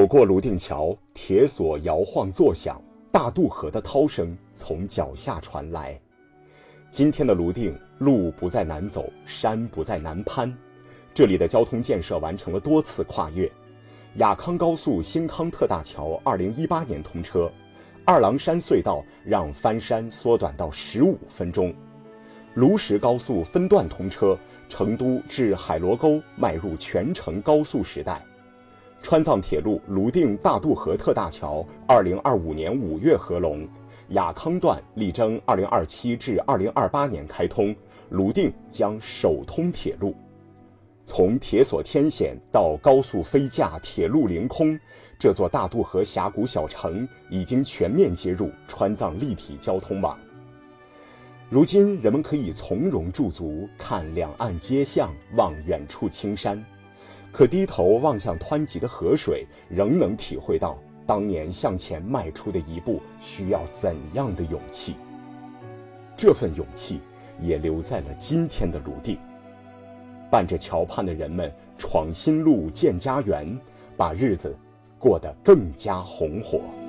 走过泸定桥，铁索摇晃作响，大渡河的涛声从脚下传来。今天的泸定，路不再难走，山不再难攀，这里的交通建设完成了多次跨越。雅康高速新康特大桥2018年通车，二郎山隧道让翻山缩短到15分钟。泸石高速分段通车，成都至海螺沟迈入全程高速时代。川藏铁路泸定大渡河特大桥2025年5月合龙，雅康段力争2027至2028年开通，泸定将首通铁路。从铁索天险到高速飞架、铁路凌空，这座大渡河峡谷小城已经全面接入川藏立体交通网。如今人们可以从容驻足，看两岸街巷，望远处青山，可低头望向湍急的河水，仍能体会到当年向前迈出的一步需要怎样的勇气。这份勇气也留在了今天的泸定。伴着桥畔的人们闯新路、建家园，把日子过得更加红火。